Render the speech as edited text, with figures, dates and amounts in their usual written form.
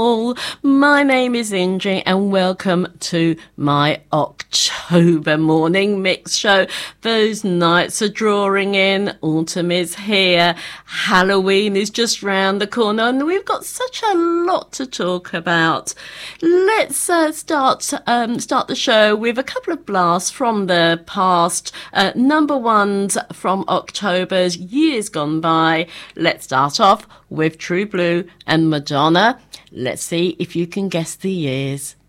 all. My name is Inji and welcome to my October morning mix show. Those nights are drawing in, autumn is here, Halloween is just round the corner and we've got such a lot to talk about. Let's start the show with a couple of blasts from the past, number ones from October's years gone by. Let's start off with True Blue and Madonna. Let's see if you can guess the years.